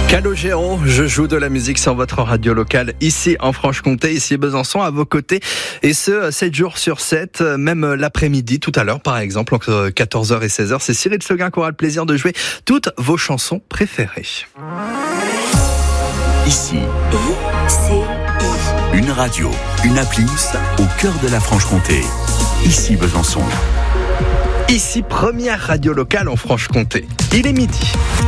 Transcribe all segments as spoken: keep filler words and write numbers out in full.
Calogero, je joue de la musique sur votre radio locale ici en Franche-Comté, ici Besançon, à vos côtés. Et ce, sept jours sur sept, même l'après-midi, tout à l'heure par exemple, entre quatorze heures et seize heures. C'est Cyril Seguin qui aura le plaisir de jouer toutes vos chansons préférées. Ici, une radio, une appli au cœur de la Franche-Comté. Ici Besançon. Ici, première radio locale en Franche-Comté. Il est midi.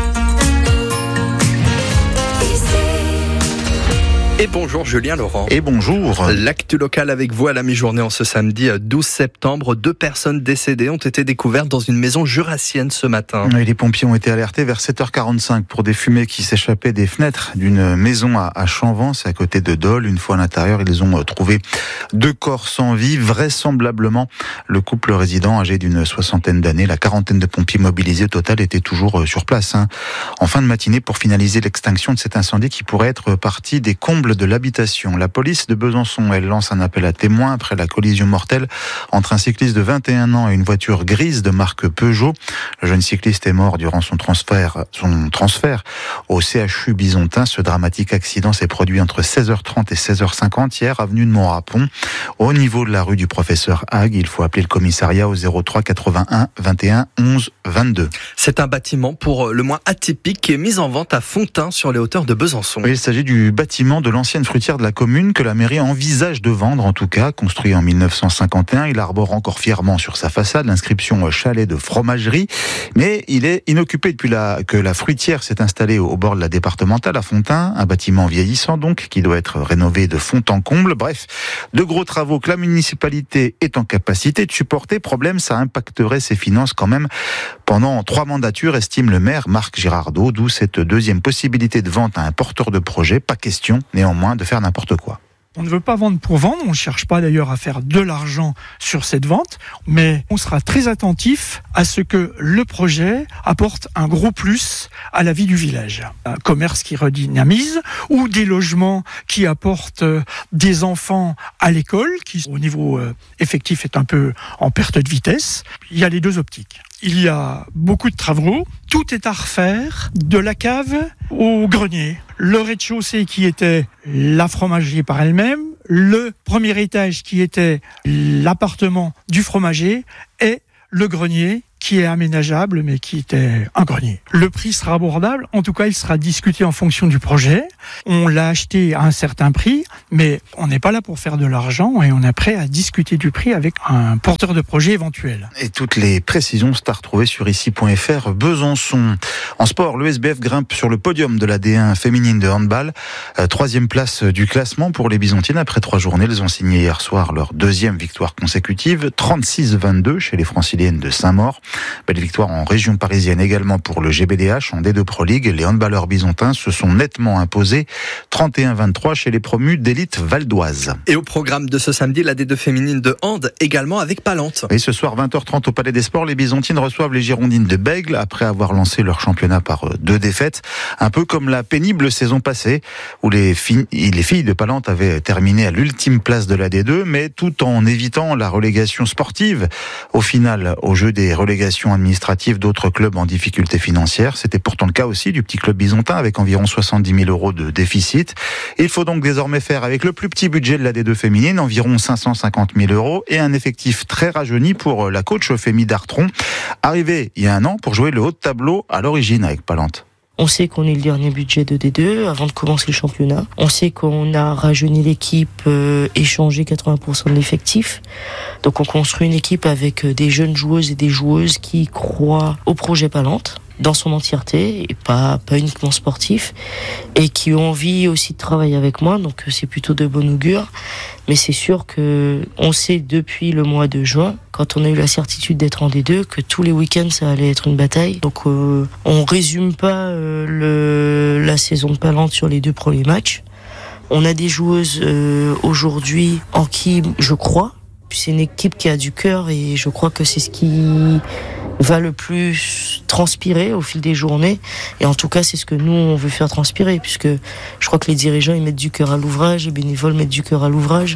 Et bonjour Julien Laurent. Et bonjour. L'actu locale avec vous à la mi-journée en ce samedi douze septembre. Deux personnes décédées ont été découvertes dans une maison jurassienne ce matin. Et les pompiers ont été alertés vers sept heures quarante-cinq pour des fumées qui s'échappaient des fenêtres d'une maison à Chanvans, c'est à côté de Dole. Une fois à l'intérieur, ils ont trouvé deux corps sans vie, vraisemblablement le couple résident âgé d'une soixantaine d'années. La quarantaine de pompiers mobilisés au total étaient toujours sur place. En fin de matinée pour finaliser l'extinction de cet incendie qui pourrait être parti des combles de l'habitation. La police de Besançon, elle lance un appel à témoins après la collision mortelle entre un cycliste de vingt et un ans et une voiture grise de marque Peugeot. Le jeune cycliste est mort durant son transfert, son transfert au C H U bisontin. Ce dramatique accident s'est produit entre seize heures trente et seize heures cinquante hier, avenue de Montrapon. Au niveau de la rue du Professeur Hague, il faut appeler le commissariat au zéro trois quatre-vingt-un vingt et un onze vingt-deux. C'est un bâtiment pour le moins atypique qui est mis en vente à Fontain sur les hauteurs de Besançon. Oui, il s'agit du bâtiment de l'ancienne fruitière de la commune que la mairie envisage de vendre, en tout cas. Construit en mille neuf cent cinquante et un, il arbore encore fièrement sur sa façade l'inscription chalet de fromagerie, mais il est inoccupé depuis la, que la fruitière s'est installée au bord de la départementale à Fontain, un bâtiment vieillissant donc qui doit être rénové de fond en comble. Bref, de gros travaux que la municipalité est en capacité de supporter. Problème, ça impacterait ses finances quand même pendant trois mandatures, estime le maire Marc Girardot, d'où cette deuxième possibilité de vente à un porteur de projet. Pas question néanmoins de faire n'importe quoi. On ne veut pas vendre pour vendre, on ne cherche pas d'ailleurs à faire de l'argent sur cette vente, mais on sera très attentif à ce que le projet apporte un gros plus à la vie du village. Un commerce qui redynamise ou des logements qui apportent des enfants à l'école, qui au niveau effectif est un peu en perte de vitesse. Il y a les deux optiques. Il y a beaucoup de travaux, tout est à refaire, de la cave au grenier. Le rez-de-chaussée qui était la fromagerie par elle-même, le premier étage qui était l'appartement du fromager et le grenier qui est aménageable mais qui était un grenier. Le prix sera abordable, en tout cas il sera discuté en fonction du projet. On l'a acheté à un certain prix, mais on n'est pas là pour faire de l'argent et on est prêt à discuter du prix avec un porteur de projet éventuel. Et toutes les précisions sont à retrouver sur ici point f r Besançon. En sport, l'E S B F grimpe sur le podium de la D un féminine de handball. Euh, troisième place du classement pour les Byzantines. Après trois journées, elles ont signé hier soir leur deuxième victoire consécutive, trente-six vingt-deux chez les franciliennes de Saint-Maur. Belle victoire en région parisienne également pour le G B D H en D deux Pro League. Les handballeurs byzantins se sont nettement imposés trente et un vingt-trois chez les promus d'élite valdoise. Et au programme de ce samedi, la D deux féminine de hand également avec Palante. Et ce soir, vingt heures trente au Palais des Sports, les Byzantines reçoivent les Girondines de Bègle après avoir lancé leur championnat par deux défaites. Un peu comme la pénible saison passée où les filles, les filles de Palante avaient terminé à l'ultime place de la D deux, mais tout en évitant la relégation sportive. Au final, au jeu des relégations administratives d'autres clubs en difficulté financière. C'était pourtant le cas aussi du petit club byzantin avec environ soixante-dix mille euros de déficit. Il faut donc désormais faire avec le plus petit budget de la D deux féminine, environ cinq cent cinquante mille euros, et un effectif très rajeuni pour la coach Fémi Dartron, arrivée il y a un an pour jouer le haut de tableau à l'origine avec Palante. On sait qu'on est le dernier budget de D deux avant de commencer le championnat. On sait qu'on a rajeuni l'équipe, euh, échangé quatre-vingts pour cent de l'effectif. Donc on construit une équipe avec des jeunes joueuses et des joueuses qui croient au projet Palante dans son entièreté et pas pas uniquement sportif, et qui ont envie aussi de travailler avec moi, donc c'est plutôt de bon augure. Mais c'est sûr que on sait depuis le mois de juin, quand on a eu la certitude d'être en D deux, que tous les week-ends ça allait être une bataille. Donc euh, on résume pas euh, le la saison de Palante sur les deux premiers matchs. On a des joueuses euh, aujourd'hui en qui je crois. C'est une équipe qui a du cœur et je crois que c'est ce qui va le plus transpirer au fil des journées. Et en tout cas, c'est ce que nous, on veut faire transpirer, puisque je crois que les dirigeants, ils mettent du cœur à l'ouvrage, les bénévoles mettent du cœur à l'ouvrage.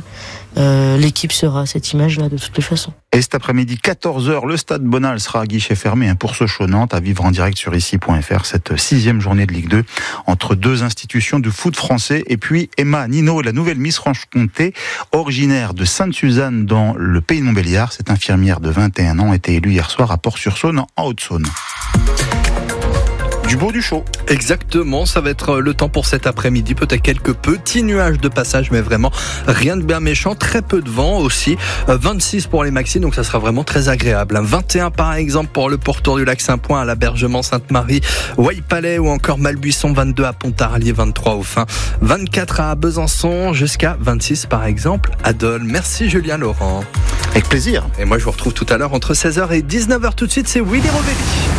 euh, l'équipe sera à cette image-là de toutes les façons. Et cet après-midi, quatorze heures, le stade Bonal sera à guichet fermé pour Sochaux-Nantes, à vivre en direct sur ici point f r, cette sixième journée de Ligue deux entre deux institutions du foot français. Et puis Emma Nino, la nouvelle Miss Franche-Comté, originaire de Sainte-Suzanne dans le Pays de Montbéliard. Cette infirmière de vingt et un ans a été élue hier soir à Port-sur-Saône, en Haute-Saône. Du beau, du chaud. Exactement, ça va être le temps pour cet après-midi. Peut-être quelques petits nuages de passage, mais vraiment rien de bien méchant. Très peu de vent aussi. vingt-six pour les maxis, donc ça sera vraiment très agréable. vingt et un par exemple pour le pourtour du lac Saint-Point, à l'Abergement, Sainte-Marie, Ouaille-Palais ou encore Malbuisson. vingt-deux à Pontarlier, vingt-trois au Fin, vingt-quatre à Besançon, jusqu'à vingt-six par exemple à Dole. Merci Julien Laurent. Avec plaisir. Et moi je vous retrouve tout à l'heure entre seize heures et dix-neuf heures. Tout de suite, c'est Willy Rovelli.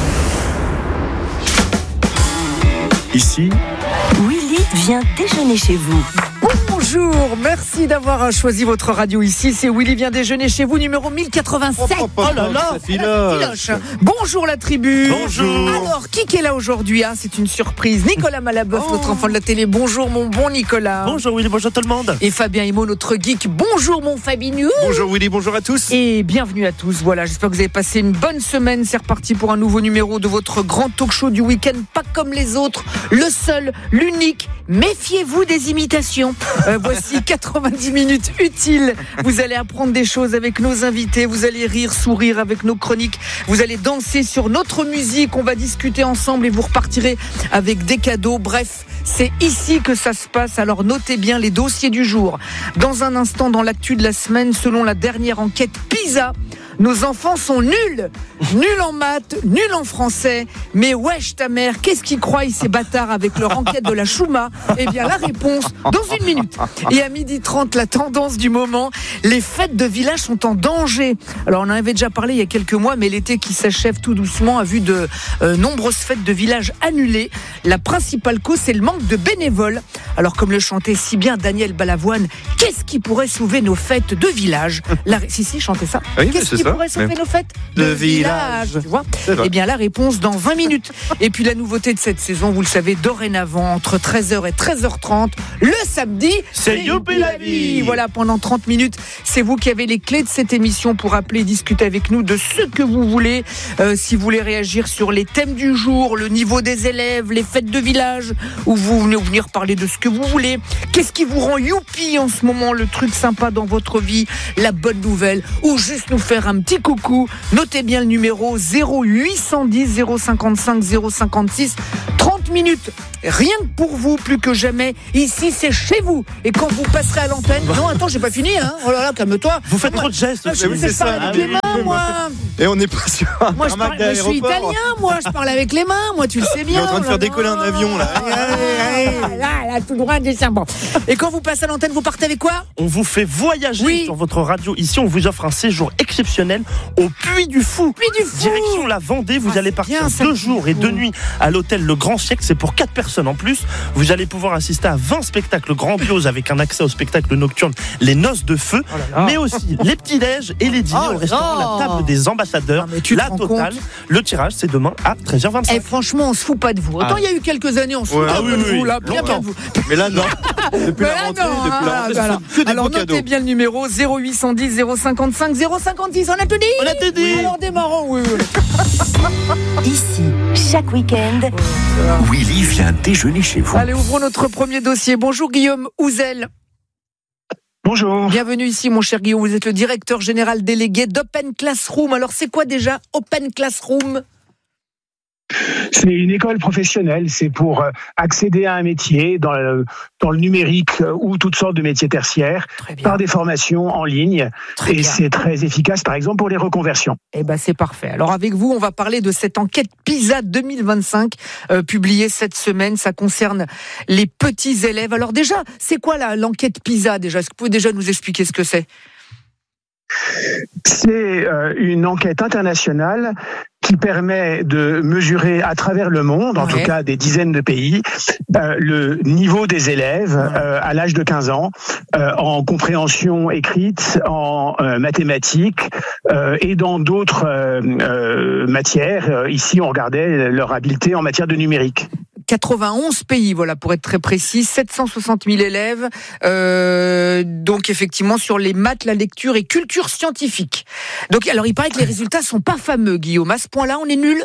Ici, Willy vient déjeuner chez vous. Bonjour, merci d'avoir choisi votre radio ici. C'est Willy vient déjeuner chez vous, numéro mille quatre-vingt-sept. Oh, oh, oh là là, filoche. Bonjour la tribu. Bonjour. Alors, qui est là aujourd'hui? Ah, c'est une surprise. Nicolas Malaboeuf, oh. notre enfant de la télé. Bonjour mon bon Nicolas. Bonjour Willy, bonjour tout le monde. Et Fabien Himo, notre geek. Bonjour mon Fabinou. Bonjour Willy, bonjour à tous. Et bienvenue à tous. Voilà, j'espère que vous avez passé une bonne semaine. C'est reparti pour un nouveau numéro de votre grand talk show du week-end. Pas comme les autres, le seul, l'unique. Méfiez-vous des imitations. Euh, voici quatre-vingt-dix minutes utiles. Vous allez apprendre des choses avec nos invités. Vous allez rire, sourire avec nos chroniques. Vous allez danser sur notre musique. On va discuter ensemble et vous repartirez avec des cadeaux. Bref, c'est ici que ça se passe. Alors notez bien les dossiers du jour. Dans un instant, dans l'actu de la semaine, selon la dernière enquête PISA, nos enfants sont nuls. Nuls en maths, nuls en français. Mais wesh ta mère, qu'est-ce qu'ils croient ces bâtards avec leur enquête de la Chouma? Eh bien la réponse dans une minute. Et à midi trente, la tendance du moment, les fêtes de village sont en danger. Alors on en avait déjà parlé il y a quelques mois, mais l'été qui s'achève tout doucement a vu de euh, nombreuses fêtes de village annulées. La principale cause, c'est le manque de bénévoles. Alors comme le chantait si bien Daniel Balavoine, qu'est-ce qui pourrait sauver nos fêtes de village? La... Si, si, chantez ça. Oui, qu'est-ce qui ça. pourrait sauver mais... nos fêtes de, de village, village, tu vois? Eh bien la réponse dans vingt minutes. Et puis la nouveauté de cette saison, vous le savez, dorénavant, entre treize heures et treize heures trente, le samedi, c'est Youpi la vie. Voilà, pendant trente minutes, c'est vous qui avez les clés de cette émission pour appeler, discuter avec nous de ce que vous voulez. Euh, si vous voulez réagir sur les thèmes du jour, le niveau des élèves, les fêtes de village, ou vous venez venir parler de ce que vous voulez. Qu'est-ce qui vous rend youpi en ce moment, le truc sympa dans votre vie, la bonne nouvelle, ou juste nous faire un petit coucou. Notez bien le numéro zéro huit cent dix zéro cinquante-cinq zéro cinquante-six. trente minutes, rien que pour vous, plus que jamais. Ici, c'est chez vous. Et quand vous passerez à l'antenne... Non, attends, j'ai pas fini, hein. Oh là là, calme-toi. Vous faites moi, trop de gestes. Moi, je oui, sais c'est parler ça. avec ah, les mains, oui, moi. Et on n'est pas sûr. Moi, je, parle, moi, je suis italien, moi. Je parle avec les mains, moi, tu le sais bien. On est en train de faire décoller un avion, là. Là, là, tout droit, descendant. Et quand vous passez à l'antenne, vous partez avec quoi? On vous fait voyager oui. sur votre radio. Ici, on vous offre un séjour exceptionnel au Puy du Fou. Puy du Fou. Direction la Vendée. Vous ah, allez partir bien, deux jours et deux nuits à l'hôtel Le Grand Siècle. C'est pour quatre personnes en plus. Vous allez pouvoir assister à vingt spectacles grandioses avec un accès au spectacle nocturne Les Noces de Feu, oh là là. Mais aussi les petits-déj et les dîners oh au restaurant La Table des Ambassadeurs. Non, la totale. Le tirage, c'est demain à treize heures vingt-cinq. Et franchement, on se fout pas de vous. Autant il ah. y a eu quelques années, on se fout ouais, ah, oui, de oui, vous. Là, bien, bien de vous. Mais là, non. Depuis la rentrée, non, depuis la rentrée, alors, que des alors beaux notez cadeaux. Bien le numéro zéro huit cent dix zéro cinquante-cinq zéro cinquante-six. On a tout dit. On a tout dit. Oui, alors démarrons, oui, oui. Ici, chaque week-end, Willy vient déjeuner chez vous. Allez, ouvrons notre premier dossier. Bonjour Guillaume Ouzel. Bonjour. Bienvenue ici, mon cher Guillaume. Vous êtes le directeur général délégué d'Open Classroom. Alors, c'est quoi déjà Open Classroom ? C'est une école professionnelle, c'est pour accéder à un métier dans le, dans le numérique ou toutes sortes de métiers tertiaires par des formations en ligne. Très et bien. C'est très efficace, par exemple, pour les reconversions. Eh ben, c'est parfait. Alors avec vous, on va parler de cette enquête PISA deux mille vingt-cinq euh, publiée cette semaine. Ça concerne les petits élèves. Alors déjà, c'est quoi là, l'enquête PISA déjà ? Est-ce que vous pouvez déjà nous expliquer ce que c'est ? C'est euh, une enquête internationale qui permet de mesurer à travers le monde, en ouais. tout cas des dizaines de pays, euh, le niveau des élèves ouais. euh, à l'âge de quinze ans, euh, en compréhension écrite, en euh, mathématiques euh, et dans d'autres euh, euh, matières. Ici, on regardait leur habileté en matière de numérique. quatre-vingt-onze pays, voilà, pour être très précis, sept cent soixante mille élèves, euh, donc effectivement sur les maths, la lecture et culture scientifique. Donc, alors il paraît que les résultats sont pas fameux, Guillaume. À ce point-là, on est nul.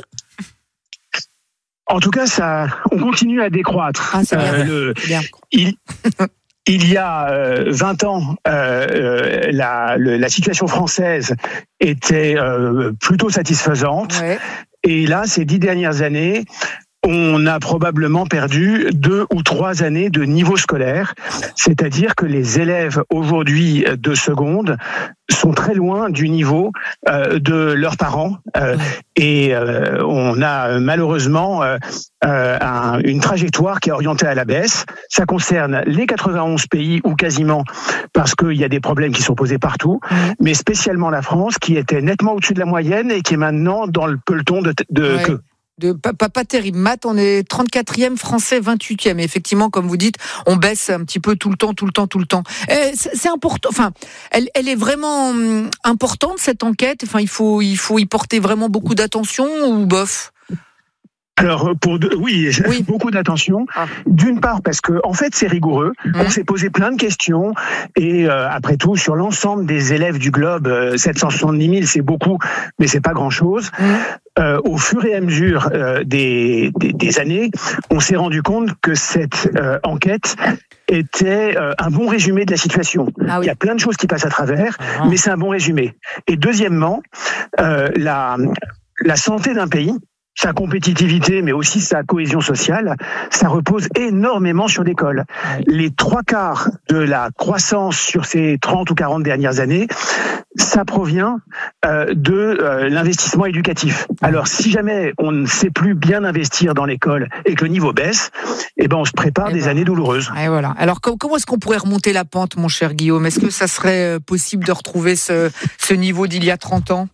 En tout cas, ça, on continue à décroître. Ah, c'est bien. Euh, le, c'est bien. Il, il y a euh, vingt ans, euh, la, le, la situation française était euh, plutôt satisfaisante. Ouais. Et là, ces dix dernières années, on a probablement perdu deux ou trois années de niveau scolaire. C'est-à-dire que les élèves aujourd'hui de seconde sont très loin du niveau euh, de leurs parents. Euh, et euh, on a malheureusement euh, euh, un, une trajectoire qui est orientée à la baisse. Ça concerne les quatre-vingt-onze pays, ou quasiment, parce qu'il y a des problèmes qui sont posés partout, mmh. mais spécialement la France, qui était nettement au-dessus de la moyenne et qui est maintenant dans le peloton de, de ouais. queue. De, pas, pas, pas terrible. Maths, on est trente-quatrième, français vingt-huitième. Et effectivement, comme vous dites, on baisse un petit peu tout le temps, tout le temps, tout le temps. Et c'est, c'est important. Enfin, elle, elle est vraiment importante, cette enquête. Enfin, il faut, il faut y porter vraiment beaucoup d'attention ou bof? Alors, pour de, oui, oui, beaucoup d'attention. Ah. D'une part, parce que en fait, c'est rigoureux. Mmh. On s'est posé plein de questions. Et euh, après tout, sur l'ensemble des élèves du globe, euh, sept cent soixante-dix mille, c'est beaucoup, mais c'est pas grand-chose. Mmh. Euh, au fur et à mesure euh, des, des, des années, on s'est rendu compte que cette euh, enquête était euh, un bon résumé de la situation. Ah oui. Il y a plein de choses qui passent à travers, ah. mais c'est un bon résumé. Et deuxièmement, euh, la, la santé d'un pays, sa compétitivité, mais aussi sa cohésion sociale, ça repose énormément sur l'école. Les trois quarts de la croissance sur ces trente ou quarante dernières années, ça provient euh, de euh, l'investissement éducatif. Alors, si jamais on ne sait plus bien investir dans l'école et que le niveau baisse, eh ben on se prépare et des ben, années douloureuses. Et voilà. Alors, comment est-ce qu'on pourrait remonter la pente, mon cher Guillaume? Est-ce que ça serait possible de retrouver ce, ce niveau d'il y a trente ans?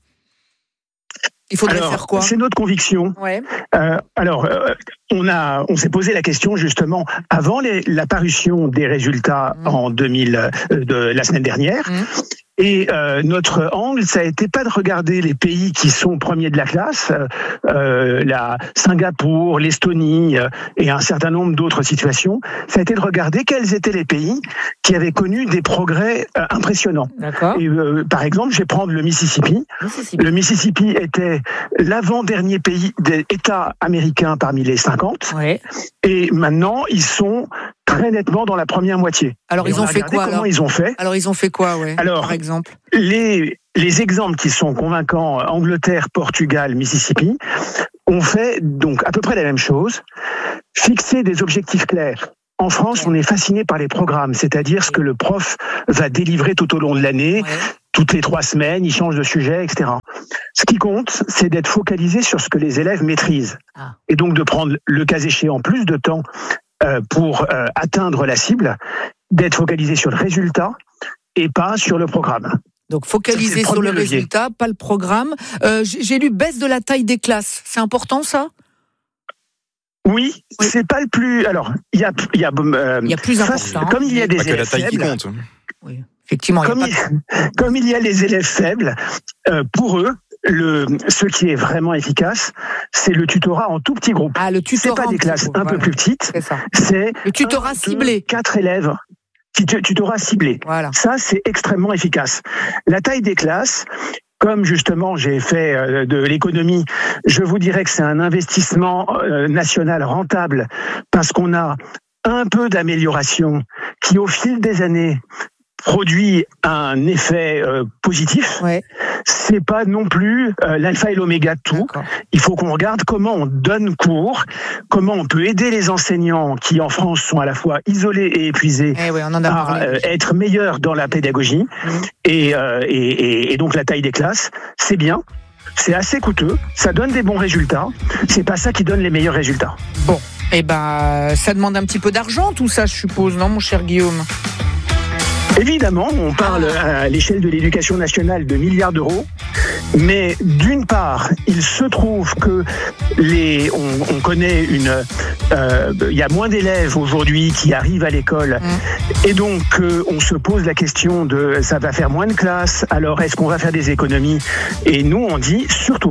Il faudrait alors, faire quoi? C'est notre conviction. Ouais. Euh, alors, euh, on a, on s'est posé la question justement avant les, la parution des résultats mmh. en deux mille euh, de la semaine dernière. Mmh. Et euh, notre angle, ça a été pas de regarder les pays qui sont premiers de la classe, euh, la Singapour, l'Estonie euh, et un certain nombre d'autres situations. Ça a été de regarder quels étaient les pays qui avaient connu des progrès euh, impressionnants. D'accord. Et, euh, par exemple, je vais prendre le Mississippi. Mississippi. Le Mississippi était l'avant-dernier pays d'État américain parmi les cinquante. Ouais. Et maintenant, ils sont très nettement dans la première moitié. Alors, ils ont fait quoi Comment ils ont fait Alors, ils ont fait quoi, ouais, alors, par exemple les, les exemples qui sont convaincants, Angleterre, Portugal, Mississippi, ont fait donc à peu près la même chose. Fixer des objectifs clairs. En France, on est fasciné par les programmes, c'est-à-dire ce que le prof va délivrer tout au long de l'année. Ouais. Toutes les trois semaines, il change de sujet, et cetera. Ce qui compte, c'est d'être focalisé sur ce que les élèves maîtrisent. Ah. Et donc de prendre, le cas échéant, plus de temps euh, pour euh, atteindre la cible, d'être focalisé sur le résultat et pas sur le programme. Donc focaliser sur le levier. Résultat, pas le programme. Euh, j'ai lu baisse de la taille des classes. C'est important, ça ? Oui, oui, c'est pas le plus. Alors, il y a, il y a, euh, il y a plus face, important. Comme il y a des pas élèves que la taille faibles, qui compte. Oui, effectivement. Comme il, il, il, comme il y a les élèves faibles, euh, pour eux, le, ce qui est vraiment efficace, c'est le tutorat en tout petit groupe. Ah, le tutorat. C'est pas des classes groupe, un voilà. peu plus petites. C'est ça. C'est le tutorat un, ciblé. Deux, quatre élèves. Tutorat ciblé. Voilà. Ça, c'est extrêmement efficace. La taille des classes, comme justement j'ai fait de l'économie, je vous dirais que c'est un investissement national rentable parce qu'on a un peu d'amélioration qui, au fil des années, produit un effet euh, positif. Ouais. C'est pas non plus euh, l'alpha et l'oméga de tout. D'accord. Il faut qu'on regarde comment on donne cours, comment on peut aider les enseignants qui en France sont à la fois isolés et épuisés eh oui, on en a à euh, être meilleurs dans la pédagogie. Mmh. Et, euh, et, et, et donc la taille des classes, c'est bien. C'est assez coûteux, ça donne des bons résultats. C'est pas ça qui donne les meilleurs résultats. Bon, et eh ben ça demande un petit peu d'argent tout ça, je suppose, non, mon cher Guillaume ? Évidemment, on parle à l'échelle de l'éducation nationale de milliards d'euros, mais d'une part, il se trouve que les, on, on connaît une, euh, il y a moins d'élèves aujourd'hui qui arrivent à l'école, mmh. et donc euh, on se pose la question de, ça va faire moins de classes, alors est-ce qu'on va faire des économies ? Et nous, on dit surtout pas.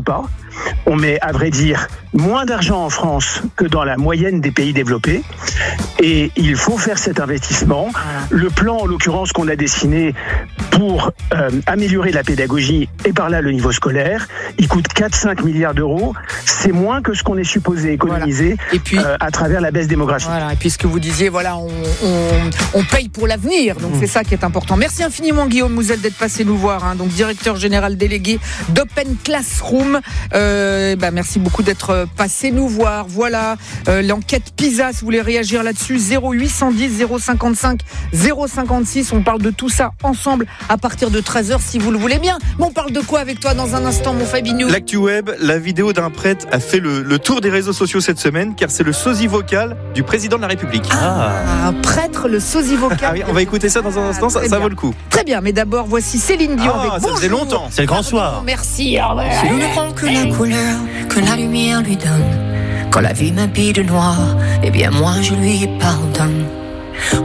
On met, à vrai dire, moins d'argent en France que dans la moyenne des pays développés. Et il faut faire cet investissement. Le plan, en l'occurrence, qu'on a dessiné pour euh, améliorer la pédagogie et par là le niveau scolaire, il coûte quatre à cinq milliards d'euros. C'est moins que ce qu'on est supposé économiser voilà. Et puis, euh, à travers la baisse démographique. Voilà. Et puis ce que vous disiez, voilà, on, on, on paye pour l'avenir. Donc mmh. c'est ça qui est important. Merci infiniment Guillaume Mouzel d'être passé nous voir, hein, donc directeur général délégué d'Open Classroom. Euh, bah, merci beaucoup d'être passé nous voir. Voilà, euh, l'enquête PISA, si vous voulez réagir là-dessus, zéro huit cent dix zéro cinquante-cinq zéro cinquante-six. On parle de tout ça ensemble à partir de treize heures si vous le voulez bien. Mais on parle de quoi avec toi dans un instant, mon Fabinho? L'actu web, la vidéo d'un prêtre a fait le, le tour des réseaux sociaux cette semaine car c'est le sosie vocal du président de la République. Ah, un prêtre, le sosie vocal. Ah oui, on va écouter ça dans un instant, ça, ça vaut le coup. Très bien, mais d'abord voici Céline Dion. Ah, avec ça faisait Bonjour. longtemps. C'est le grand soir. Merci. Ouais. Si l'on ne prend que la couleur que la lumière lui donne, quand la vie m'habille de noir, eh bien moi je lui pardonne.